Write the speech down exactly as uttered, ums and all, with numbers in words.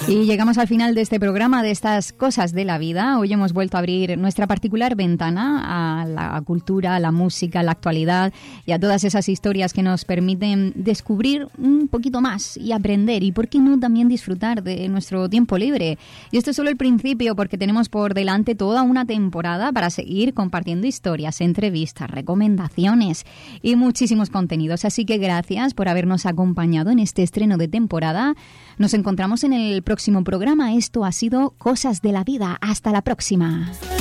Y llegamos al final de este programa, de estas cosas de la vida. Hoy hemos vuelto a abrir nuestra particular ventana a la cultura, a la música, a la actualidad y a todas esas historias que nos permiten descubrir un poquito más y aprender y, por qué no, también disfrutar de nuestro tiempo libre. Y esto es solo el principio, porque tenemos por delante toda una temporada para seguir compartiendo historias, entrevistas, recomendaciones y muchísimos contenidos. Así que gracias por habernos acompañado en este estreno de temporada. Nos encontramos en el próximo programa. Esto ha sido Cosas de la Vida. Hasta la próxima.